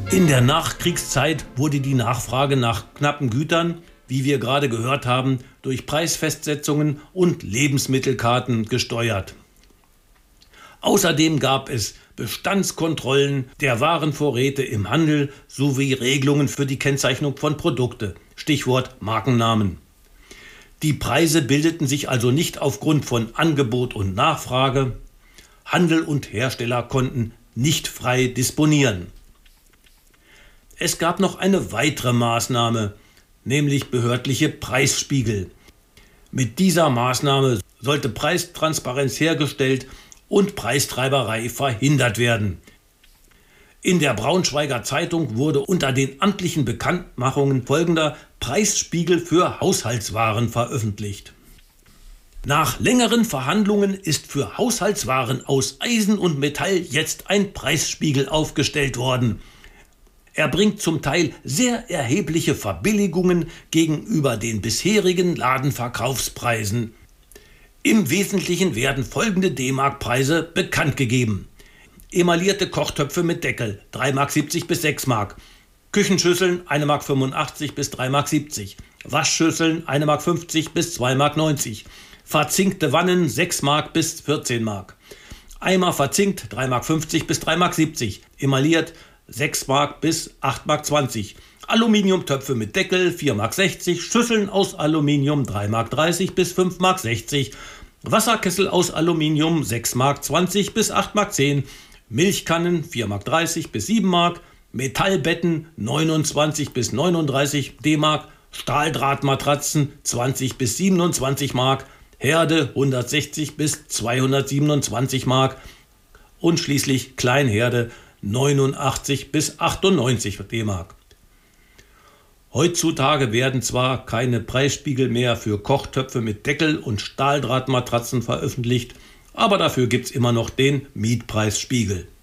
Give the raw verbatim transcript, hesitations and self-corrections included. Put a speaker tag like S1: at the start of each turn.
S1: In der Nachkriegszeit wurde die Nachfrage nach knappen Gütern, wie wir gerade gehört haben, durch Preisfestsetzungen und Lebensmittelkarten gesteuert. Außerdem gab es Bestandskontrollen der Warenvorräte im Handel sowie Regelungen für die Kennzeichnung von Produkten, Stichwort Markennamen. Die Preise bildeten sich also nicht aufgrund von Angebot und Nachfrage. Handel und Hersteller konnten nicht frei disponieren. Es gab noch eine weitere Maßnahme, nämlich behördliche Preisspiegel. Mit dieser Maßnahme sollte Preistransparenz hergestellt und Preistreiberei verhindert werden. In der Braunschweiger Zeitung wurde unter den amtlichen Bekanntmachungen folgender Preisspiegel für Haushaltswaren veröffentlicht. Nach längeren Verhandlungen ist für Haushaltswaren aus Eisen und Metall jetzt ein Preisspiegel aufgestellt worden. Er bringt zum Teil sehr erhebliche Verbilligungen gegenüber den bisherigen Ladenverkaufspreisen. Im Wesentlichen werden folgende D-Mark-Preise bekannt gegeben. Emaillierte Kochtöpfe mit Deckel drei Mark siebzig bis sechs Mark. Küchenschüsseln ein Mark fünfundachtzig bis drei Mark siebzig. Waschschüsseln ein Mark fünfzig bis zwei Mark neunzig. Verzinkte Wannen sechs Mark bis vierzehn Mark. Eimer verzinkt drei Mark fünfzig bis drei Mark siebzig. Emailliert sechs Mark bis acht Mark zwanzig. Aluminiumtöpfe mit Deckel vier Mark sechzig. Schüsseln aus Aluminium drei Mark dreißig bis fünf Mark sechzig. Wasserkessel aus Aluminium sechs Mark zwanzig bis acht Mark zehn. Milchkannen vier Mark dreißig bis sieben Mark. Metallbetten neunundzwanzig bis neununddreißig D-Mark. Stahldrahtmatratzen zwanzig bis siebenundzwanzig Mark. Herde hundertsechzig bis zweihundertsiebenundzwanzig Mark. Und schließlich Kleinherde neunundachtzig bis achtundneunzig D-Mark. Heutzutage werden zwar keine Preisspiegel mehr für Kochtöpfe mit Deckel und Stahldrahtmatratzen veröffentlicht, aber dafür gibt es immer noch den Mietpreisspiegel.